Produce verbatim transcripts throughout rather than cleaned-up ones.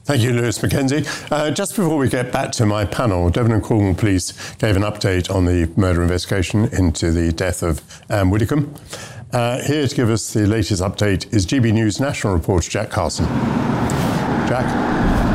Thank you, Lewis Mackenzie. Uh, just before we get back to my panel, Devon and Cornwall Police gave an update on the murder investigation into the death of Anne Widdecombe. Uh, here to give us the latest update is G B News national reporter Jack Carson. Jack?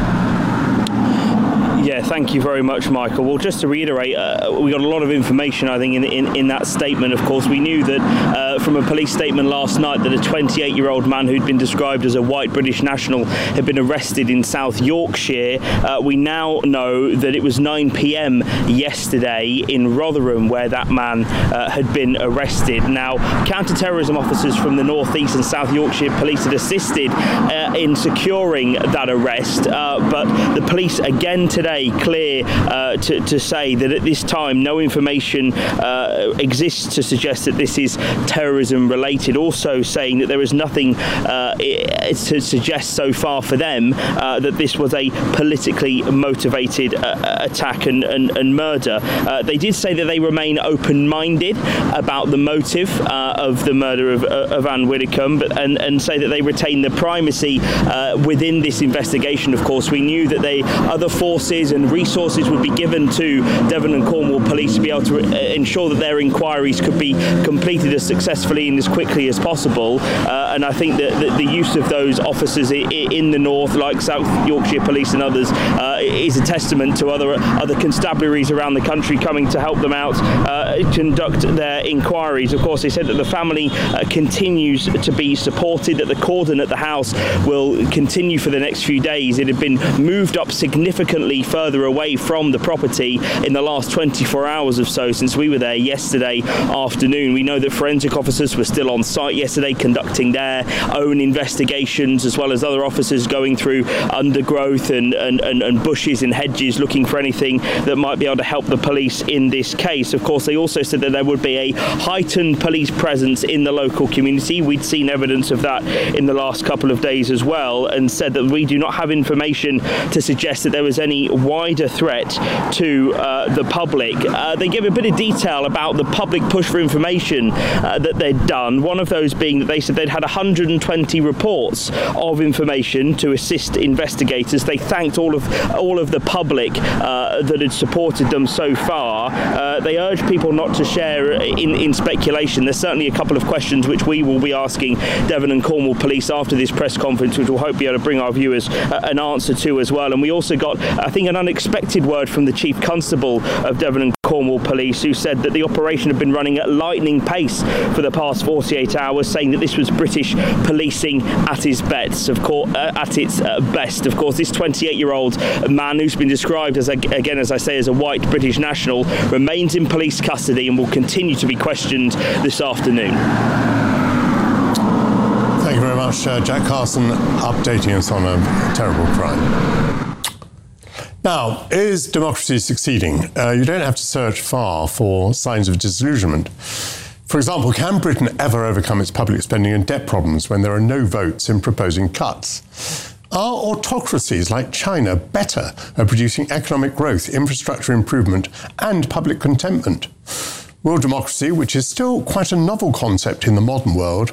Yeah, thank you very much, Michael. Well, just to reiterate, uh, we got a lot of information, I think, in, in, in that statement. Of course, we knew that uh, from a police statement last night that a twenty-eight-year-old man who'd been described as a white British national had been arrested in South Yorkshire. Uh, we now know that it was nine p.m. yesterday in Rotherham where that man uh, had been arrested. Now, counter-terrorism officers from the North East and South Yorkshire police had assisted uh, in securing that arrest, uh, but the police again today clear uh, to, to say that at this time no information uh, exists to suggest that this is terrorism related, also saying that there is nothing uh, to suggest so far for them uh, that this was a politically motivated uh, attack and, and, and murder. Uh, they did say that they remain open-minded about the motive uh, of the murder of, of Anne Widdecombe, but, and, and say that they retain the primacy uh, within this investigation. Of course, we knew that they other forces and resources would be given to Devon and Cornwall Police to be able to re- ensure that their inquiries could be completed as successfully and as quickly as possible. Uh, and I think that, that the use of those officers I- in the north, like South Yorkshire Police and others, uh, is a testament to other other constabularies around the country coming to help them out uh, conduct their inquiries. Of course, they said that the family uh, continues to be supported, that the cordon at the house will continue for the next few days. It had been moved up significantly further away from the property in the last twenty-four hours or so since we were there yesterday afternoon. We know that forensic officers were still on site yesterday conducting their own investigations, as well as other officers going through undergrowth and, and, and, and bushes and hedges looking for anything that might be able to help the police in this case. Of course, they also said that there would be a heightened police presence in the local community. We'd seen evidence of that in the last couple of days as well, and said that we do not have information to suggest that there was any wider threat to uh, the public. Uh, they gave a bit of detail about the public push for information uh, that they'd done. One of those being that they said they'd had one hundred twenty reports of information to assist investigators. They thanked all of all of the public uh, that had supported them so far. Uh, they urged people not to share in, in speculation. There's certainly a couple of questions which we will be asking Devon and Cornwall Police after this press conference, which we'll hope be able to bring our viewers uh, an answer to as well. And we also got, I think, an unexpected word from the Chief Constable of Devon and Cornwall Police, who said that the operation had been running at lightning pace for the past forty-eight hours, saying that this was British policing at its best. Of course, uh, at its uh, best. Of course, this twenty-eight-year-old man, who's been described as, again, as I say, as a white British national, remains in police custody and will continue to be questioned this afternoon. Thank you very much, uh, Jack Carson, updating us on a terrible crime. Now, is democracy succeeding? Uh, you don't have to search far for signs of disillusionment. For example, can Britain ever overcome its public spending and debt problems when there are no votes in proposing cuts? Are autocracies like China better at producing economic growth, infrastructure improvement, and public contentment? Will democracy, which is still quite a novel concept in the modern world,